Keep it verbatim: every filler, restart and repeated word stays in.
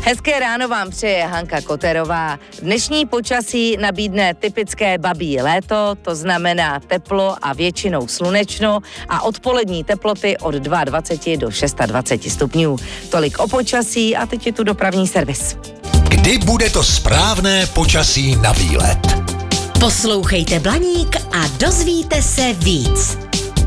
Hezké ráno vám přeje Hanka Koterová. Dnešní počasí nabídne typické babí léto, to znamená teplo a většinou slunečno a odpolední teploty od dvacet dva do dvacet šest stupňů. Tolik o počasí a teď je tu dopravní servis. Kdy bude to správné počasí na výlet? Poslouchejte Blaník a dozvíte se víc.